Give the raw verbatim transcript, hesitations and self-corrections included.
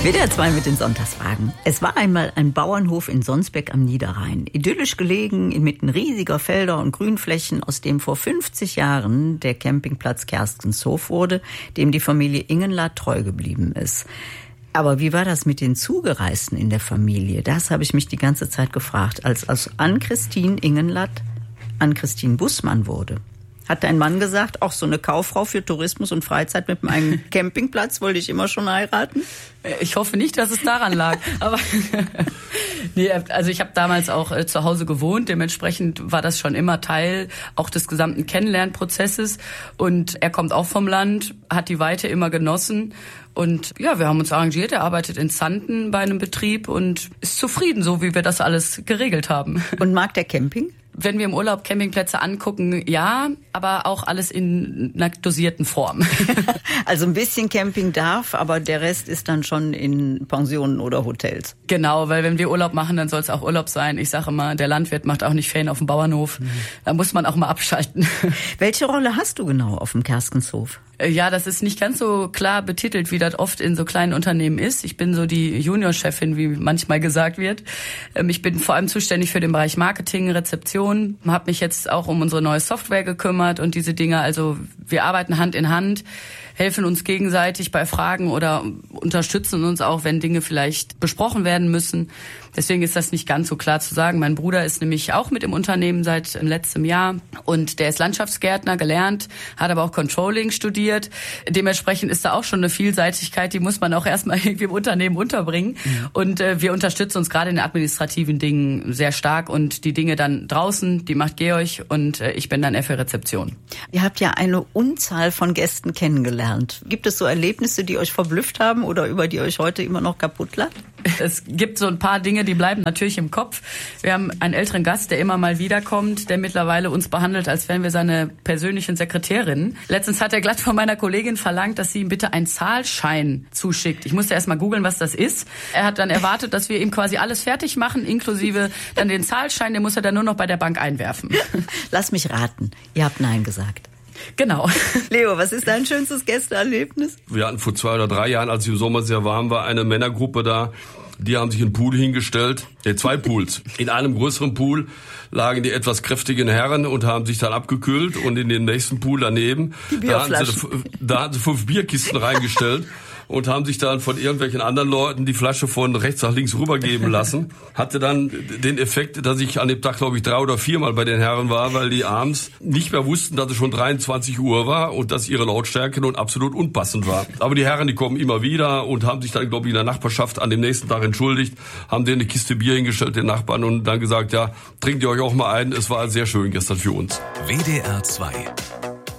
W D R zwei mit den Sonntagsfragen. Es war einmal ein Bauernhof in Sonsbeck am Niederrhein. Idyllisch gelegen, inmitten riesiger Felder und Grünflächen, aus dem vor fünfzig Jahren der Campingplatz Kerstenshof wurde, dem die Familie Ingenlath treu geblieben ist. Aber wie war das mit den Zugereisten in der Familie? Das habe ich mich die ganze Zeit gefragt, als, als Ann-Christine Ingenlath Ann-Christine Bussmann wurde. Hat dein Mann gesagt, auch so eine Kauffrau für Tourismus und Freizeit mit einem Campingplatz wollte ich immer schon heiraten? Ich hoffe nicht, dass es daran lag. Aber nee, also ich habe damals auch äh, zu Hause gewohnt. Dementsprechend war das schon immer Teil auch des gesamten Kennenlernprozesses. Und er kommt auch vom Land, hat die Weite immer genossen. Und ja, wir haben uns arrangiert. Er arbeitet in Zanten bei einem Betrieb und ist zufrieden, so wie wir das alles geregelt haben. Und mag der Camping? Wenn wir im Urlaub Campingplätze angucken, ja, aber auch alles in einer dosierten Form. Also ein bisschen Camping darf, aber der Rest ist dann schon in Pensionen oder Hotels. Genau, weil wenn wir Urlaub machen, dann soll es auch Urlaub sein. Ich sage immer, der Landwirt macht auch nicht Ferien auf dem Bauernhof. Mhm. Da muss man auch mal abschalten. Welche Rolle hast du genau auf dem Kerstenshof? Ja, das ist nicht ganz so klar betitelt, wie das oft in so kleinen Unternehmen ist. Ich bin so die Juniorchefin, wie manchmal gesagt wird. Ich bin vor allem zuständig für den Bereich Marketing, Rezeption, habe mich jetzt auch um unsere neue Software gekümmert und diese Dinge. Also wir arbeiten Hand in Hand, helfen uns gegenseitig bei Fragen oder unterstützen uns auch, wenn Dinge vielleicht besprochen werden müssen. Deswegen ist das nicht ganz so klar zu sagen. Mein Bruder ist nämlich auch mit im Unternehmen seit letztem Jahr und der ist Landschaftsgärtner gelernt, hat aber auch Controlling studiert. Dementsprechend ist da auch schon eine Vielseitigkeit, die muss man auch erstmal irgendwie im Unternehmen unterbringen. Mhm. Und äh, wir unterstützen uns gerade in den administrativen Dingen sehr stark und die Dinge dann draußen, die macht Georg und äh, ich bin dann eher für Rezeption. Ihr habt ja eine Unzahl von Gästen kennengelernt. Gibt es so Erlebnisse, die euch verblüfft haben oder über die euch heute immer noch kaputt lacht? Es gibt so ein paar Dinge, die bleiben natürlich im Kopf. Wir haben einen älteren Gast, der immer mal wiederkommt, der mittlerweile uns behandelt, als wären wir seine persönlichen Sekretärinnen. Letztens hat er glatt von meiner Kollegin verlangt, dass sie ihm bitte einen Zahlschein zuschickt. Ich musste erst mal googeln, was das ist. Er hat dann erwartet, dass wir ihm quasi alles fertig machen, inklusive dann den Zahlschein, den muss er dann nur noch bei der Bank einwerfen. Lass mich raten, ihr habt Nein gesagt. Genau. Leo, was ist dein schönstes Gästeerlebnis? Wir hatten vor zwei oder drei Jahren, als es im Sommer sehr warm war, eine Männergruppe da. Die haben sich einen Pool hingestellt, äh, zwei Pools. In einem größeren Pool lagen die etwas kräftigen Herren und haben sich dann abgekühlt. Und in den nächsten Pool daneben, da hatten, sie, da hatten sie fünf Bierkisten reingestellt. Und haben sich dann von irgendwelchen anderen Leuten die Flasche von rechts nach links rübergeben lassen. Hatte dann den Effekt, dass ich an dem Tag, glaube ich, drei oder viermal bei den Herren war, weil die abends nicht mehr wussten, dass es schon dreiundzwanzig Uhr war und dass ihre Lautstärke nun absolut unpassend war. Aber die Herren, die kommen immer wieder und haben sich dann, glaube ich, in der Nachbarschaft an dem nächsten Tag entschuldigt, haben denen eine Kiste Bier hingestellt, den Nachbarn, und dann gesagt, ja, trinkt ihr euch auch mal ein. Es war sehr schön gestern für uns. W D R zwei